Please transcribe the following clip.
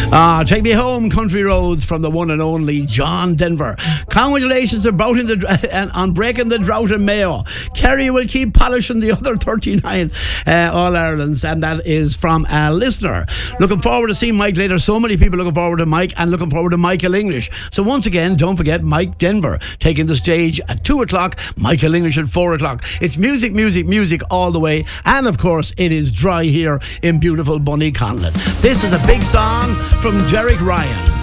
Take Me Home, Country Roads from the one and only John Denver. Congratulations on breaking the drought in Mayo. Kerry will keep polishing the other 39 All-Irelands, and that is from a listener. Looking forward to seeing Mike later. So many people looking forward to Mike and looking forward to Michael English. So once again, don't forget Mike Denver taking the stage at 2 o'clock, Michael English at 4 o'clock. It's music, music, music all the way. And of course, it is dry here in beautiful Bunny Conlon. This is a big song from Derek Ryan.